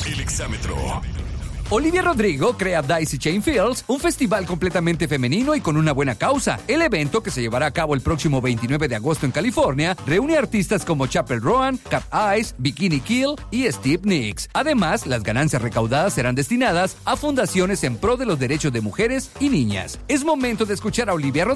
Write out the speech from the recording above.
El exámetro. Olivia Rodrigo crea Daisy Chain Fields, un festival completamente femenino y con una buena causa. El evento, que se llevará a cabo el próximo 29 de agosto en California, reúne artistas como Chappell Roan, Cat Eyes, Bikini Kill y Steve Nicks. Además, las ganancias recaudadas serán destinadas a fundaciones en pro de los derechos de mujeres y niñas. Es momento de escuchar a Olivia Rodrigo